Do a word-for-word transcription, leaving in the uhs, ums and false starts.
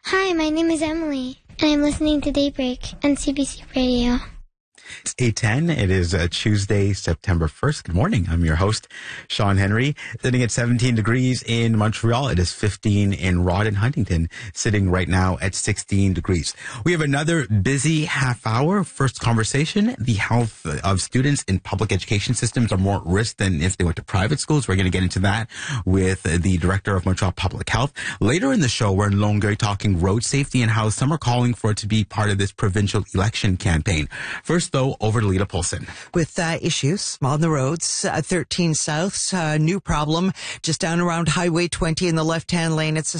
Hi, my name is Emily, and I'm listening to Daybreak on C B C Radio. It's eight ten. It is uh, Tuesday, September first. Good morning. I'm your host, Sean Henry. Sitting at seventeen degrees in Montreal. It is fifteen in Rawdon, Huntington. Sitting right now at sixteen degrees. We have another busy half hour. First conversation. The health of students in public education systems are more at risk than if they went to private schools. We're going to get into that with the director of Montreal Public Health. Later in the show, we're in Longueuil talking road safety and how some are calling for it to be part of this provincial election campaign. First, though, over to Lita Polson. With uh, issues on the roads, uh, thirteen South, uh, new problem just down around Highway twenty in the left-hand lane. It's a